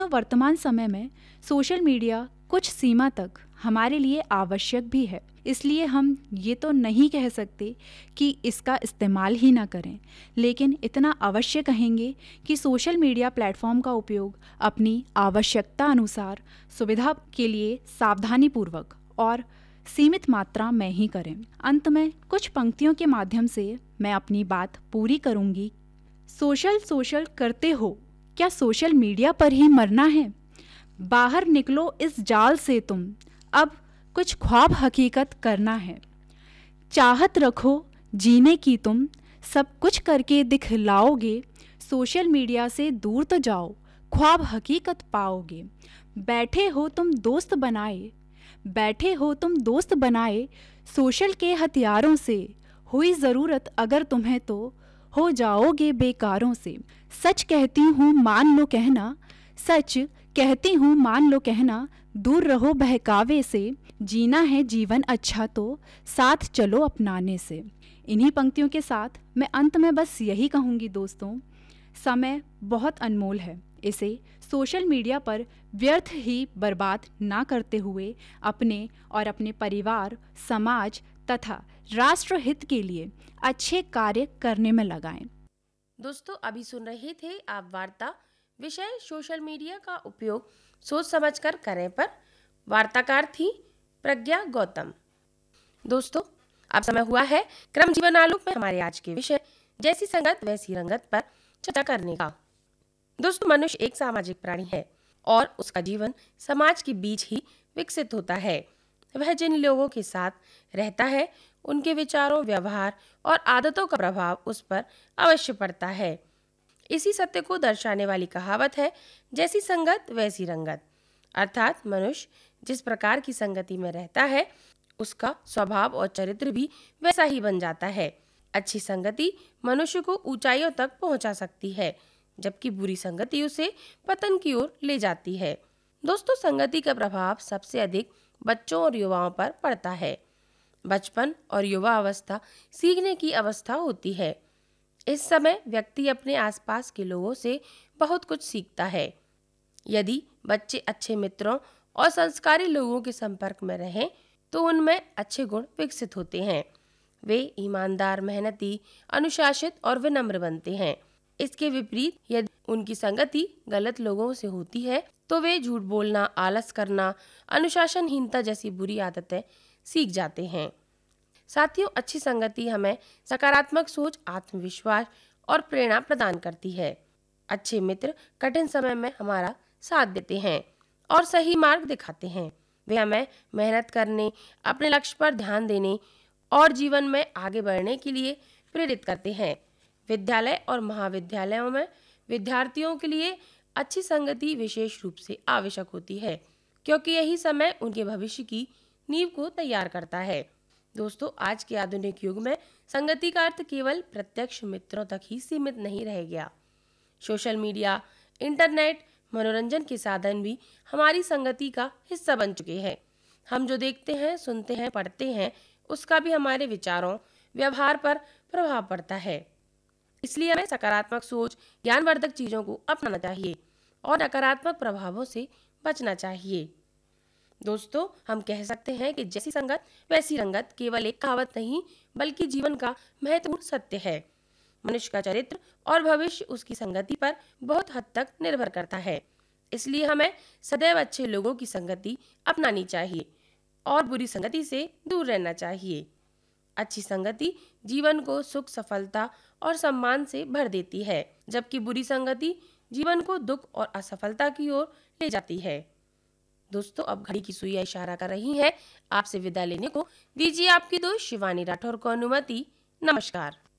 तो वर्तमान समय में सोशल मीडिया कुछ सीमा तक हमारे लिए आवश्यक भी है। इसलिए हम ये तो नहीं कह सकते कि इसका इस्तेमाल ही ना करें, लेकिन इतना अवश्य कहेंगे कि सोशल मीडिया प्लेटफॉर्म का उपयोग अपनी आवश्यकता अनुसार सुविधा के लिए सावधानीपूर्वक और सीमित मात्रा में ही करें। अंत में कुछ पंक्तियों के माध्यम से मैं अपनी बात पूरी करूंगी। सोशल सोशल करते हो, क्या सोशल मीडिया पर ही मरना है? बाहर निकलो इस जाल से तुम, अब कुछ ख्वाब हकीकत करना है। चाहत रखो जीने की तुम, सब कुछ करके दिखलाओगे। सोशल मीडिया से दूर तो जाओ, ख्वाब हकीकत पाओगे। बैठे हो तुम दोस्त बनाए, बैठे हो तुम दोस्त बनाए सोशल के हथियारों से। हुई ज़रूरत अगर तुम्हें तो हो जाओगे बेकारों से। सच कहती हूँ मान लो कहना, सच कहती हूँ मान लो कहना, दूर रहो बहकावे से। जीना है जीवन अच्छा तो साथ चलो अपनाने से। इन्हीं पंक्तियों के साथ मैं अंत में बस यही कहूँगी दोस्तों, समय बहुत अनमोल है। इसे सोशल मीडिया पर व्यर्थ ही बर्बाद ना करते हुए अपने और अपने परिवार, समाज तथा राष्ट्र हित के लिए अच्छे कार्य करने में लगाएं। दोस्तों अभी सुन रहे थे आप वार्ता, विषय सोशल मीडिया का उपयोग सोच समझकर करें पर। वार्ताकार थी प्रज्ञा गौतम। दोस्तों अब समय हुआ है क्रम जीवन आलोक में हमारे आज के विषय जैसी संगत वैसी रंगत पर चर्चा करने का। दोस्तों मनुष्य एक सामाजिक प्राणी है और उसका जीवन समाज के बीच ही विकसित होता है। वह जिन लोगों के साथ रहता है उनके विचारों, व्यवहार और आदतों का प्रभाव उस पर अवश्य पड़ता है। इसी सत्य को दर्शाने वाली कहावत है, जैसी संगत वैसी रंगत। अर्थात मनुष्य जिस प्रकार की संगति में रहता है उसका स्वभाव और चरित्र भी वैसा ही बन जाता है। अच्छी संगति मनुष्य को ऊंचाइयों तक पहुंचा सकती है, जबकि बुरी संगति उसे पतन की ओर ले जाती है। दोस्तों संगति का प्रभाव सबसे अधिक बच्चों और युवाओं पर पड़ता है। बचपन और युवा अवस्था सीखने की अवस्था होती है। इस समय व्यक्ति अपने आसपास के लोगों से बहुत कुछ सीखता है। यदि बच्चे अच्छे मित्रों और संस्कारी लोगों के संपर्क में रहें तो उनमें अच्छे गुण विकसित होते हैं। वे ईमानदार, मेहनती, अनुशासित और विनम्र बनते हैं। इसके विपरीत यदि उनकी संगति गलत लोगों से होती है तो वे झूठ बोलना, आलस करना, अनुशासनहीनता जैसी बुरी आदतें सीख जाते हैं। साथियों अच्छी संगति हमें सकारात्मक सोच, आत्मविश्वास और प्रेरणा प्रदान करती है। अच्छे मित्र कठिन समय में हमारा साथ देते हैं और सही मार्ग दिखाते हैं। वे हमें मेहनत करने, अपने लक्ष्य पर ध्यान देने और जीवन में आगे बढ़ने के लिए प्रेरित करते हैं। विद्यालय और महाविद्यालयों में विद्यार्थियों के लिए अच्छी संगति विशेष रूप से आवश्यक होती है, क्योंकि यही समय उनके भविष्य की नींव को तैयार करता है। दोस्तों आज के आधुनिक युग में संगति का अर्थ केवल प्रत्यक्ष मित्रों तक ही सीमित नहीं रह गया। सोशल मीडिया, इंटरनेट, मनोरंजन के साधन भी हमारी संगति का हिस्सा बन चुके हैं। हम जो देखते हैं, सुनते हैं, पढ़ते हैं उसका भी हमारे विचारों, व्यवहार पर प्रभाव पड़ता है। इसलिए हमें सकारात्मक सोच, ज्ञानवर्धक चीजों को अपनाना चाहिए और नकारात्मक प्रभावों से बचना चाहिए। दोस्तों हम कह सकते हैं कि जैसी संगत वैसी रंगत केवल एक कहावत नहीं बल्कि जीवन का महत्वपूर्ण सत्य है। मनुष्य का चरित्र और भविष्य उसकी संगति पर बहुत हद तक निर्भर करता है। इसलिए हमें सदैव अच्छे लोगों की संगति अपनानी चाहिए और बुरी संगति से दूर रहना चाहिए। अच्छी संगति जीवन को सुख, सफलता और सम्मान से भर देती है, जबकि बुरी संगति जीवन को दुख और असफलता की ओर ले जाती है। दोस्तों अब घड़ी की सुइयां इशारा कर रही है आपसे विदा लेने को। दीजिए आपकी दोस्त शिवानी राठौर को अनुमति। नमस्कार।